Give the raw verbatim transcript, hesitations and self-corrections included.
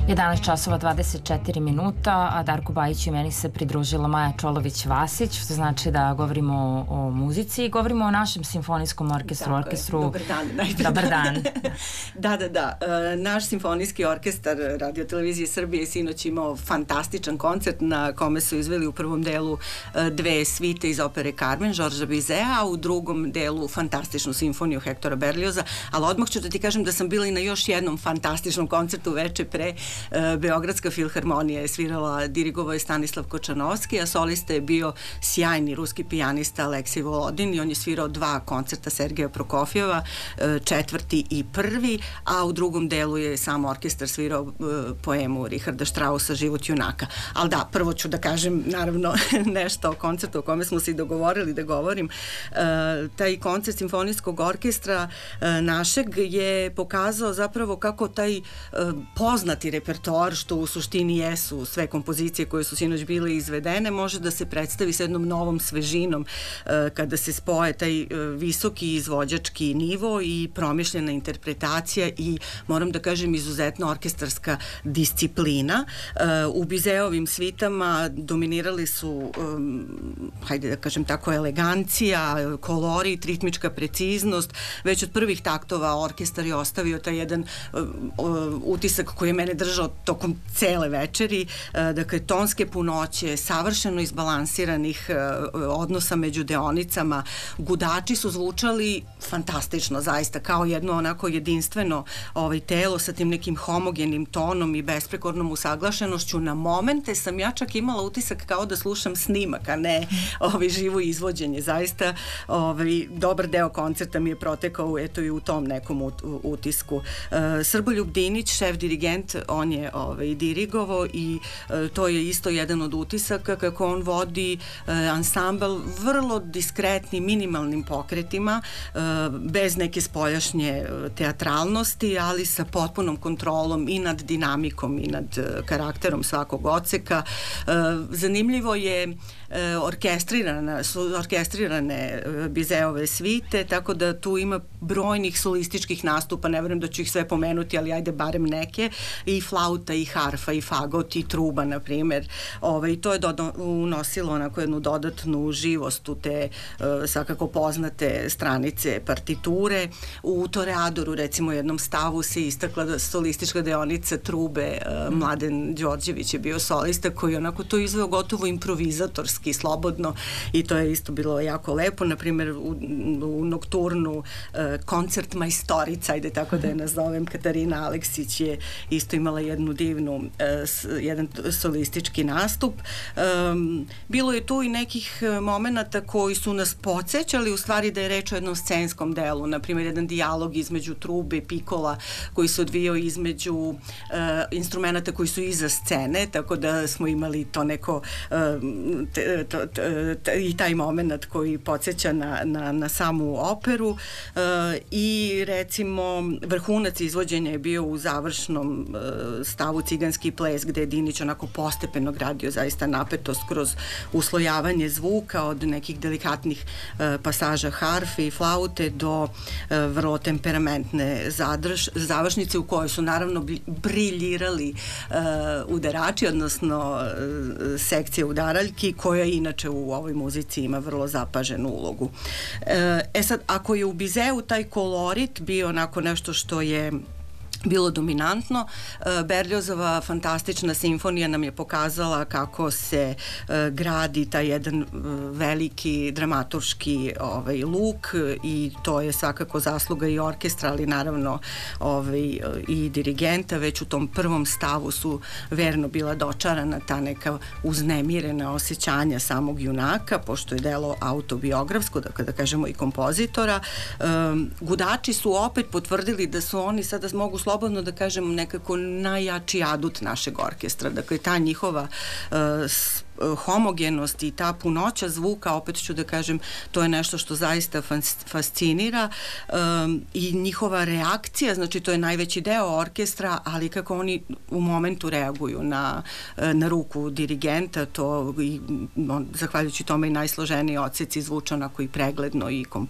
jedanaest časova dvadeset četiri minuta, a Darku Bajiću i meni se pridružila Maja Čolović-Vasić, što znači da govorimo o, o muzici i govorimo o našem simfonijskom orkestru. Dakle, orkestru... Dobar dan, najprej. Dobar dan. da, da, da. E, naš simfonijski orkestar Radio Televizije Srbije sinoć imao fantastičan koncert na kome su izveli u prvom delu e, dve svite iz opere Carmen, Žorža Bizea, a u drugom delu fantastičnu simfoniju Hektora Berlioza, ali odmah ću da ti kažem da sam bila i na još jednom fantastičnom koncertu veče pre. E, Beogradska filharmonija je svirala, dirigovao je Stanislav Kočanovski, a solista je bio sjajni ruski pijanista Aleksej Volodin i on je svirao dva koncerta Sergeja Prokofjeva, e, četvrti i prvi, a u drugom delu je sam orkestar svirao e, poemu Richarda Straussa Život junaka. Ali da, prvo ću da kažem naravno nešto o koncertu o kome smo se i dogovorili da govorim. E, taj koncert simfonijskog orkestra e, našeg je pokazao zapravo kako taj e, poznati repertoar, što u suštini jesu sve kompozicije koje su sinoć bile izvedene, može da se predstavi sa jednom novom svežinom e, kada se spoje taj e, visoki izvođački nivo i promišljena interpretacija i, moram da kažem, izuzetno orkestarska disciplina. E, u Bizeovim svitama dominirali su, e, hajde da kažem tako, elegancija, kolorit, ritmička preciznost. Već od prvih taktova orkestar je ostavio taj jedan e, utisak koji je mene držao tokom cele večeri, dakle tonske punoće, savršeno izbalansiranih odnosa među deonicama. Gudači su zvučali fantastično, zaista, kao jedno onako jedinstveno ovaj, telo sa tim nekim homogenim tonom i besprekornom usaglašenošću. Na momente sam ja čak imala utisak kao da slušam snimak, a ne ovaj, živo izvođenje. Zaista ovaj, dobar deo koncerta mi je protekao eto i u tom nekom ut, utisku. Srboljub Dinić, šef dirigent, on je ovaj, dirigovao i e, to je isto jedan od utisaka kako on vodi e, ansambl vrlo diskretnim, minimalnim pokretima, e, bez neke spoljašnje teatralnosti, ali sa potpunom kontrolom i nad dinamikom i nad e, karakterom svakog odseka. E, zanimljivo je orkestrirana, su orkestrirane Bizeove svite, tako da tu ima brojnih solističkih nastupa, ne verujem da ću ih sve pomenuti, ali ajde barem neke, i flauta, i harfa, i fagot, i truba, na primer. Ove, to je dodo, unosilo onako jednu dodatnu živost u te uh, svakako poznate stranice partiture. U Toreadoru, recimo, jednom stavu se istakla da solistička deonica trube, uh, Mladen Đorđević je bio solista koji onako to izveo gotovo improvizatorski, slobodno, i to je isto bilo jako lepo. Na primjer u, u Nokturnu uh, koncert majstorica, ajde tako da je nazovem, Katarina Aleksić je isto imala jednu divnu uh, s, jedan solistički nastup. Um, bilo je tu i nekih momenata koji su nas podsjećali u stvari da je reč o jednom scenskom delu, na primjer jedan dijalog između trube, pikola koji se odvijao između uh, instrumenta koji su iza scene, tako da smo imali to neko uh, te, To, to, to, i taj moment koji podsjeća na, na, na samu operu e, i recimo vrhunac izvođenja je bio u završnom e, stavu Ciganski ples, gde je Dinić onako postepeno gradio zaista napetost kroz uslojavanje zvuka od nekih delikatnih e, pasaža harfe i flaute do e, vrlo temperamentne zadrž, završnice u kojoj su naravno briljirali e, udarači, odnosno e, sekcija udaraljki, koja inače u ovoj muzici ima vrlo zapaženu ulogu. E sad, ako je u Bizeu taj kolorit bio onako nešto što je bilo dominantno, Berliozova fantastična simfonija nam je pokazala kako se uh, gradi taj jedan uh, veliki dramaturški ovaj, luk, i to je svakako zasluga i orkestra, ali naravno ovaj, i dirigenta. Već u tom prvom stavu su verno bila dočarana ta neka uznemirena osjećanja samog junaka, pošto je delo autobiografsko, da, da kažemo i kompozitora. Um, gudači su opet potvrdili da su oni sada mogu slobodno da kažem nekako najjači adut našeg orkestra. Dakle, ta njihova uh, homogenost i ta punoća zvuka, opet ću da kažem, to je nešto što zaista fascinira, um, i njihova reakcija, znači to je najveći deo orkestra, ali kako oni u momentu reaguju na, na ruku dirigenta, to i, on, zahvaljujući tome i najsloženiji odseci zvuče onako i pregledno i kom,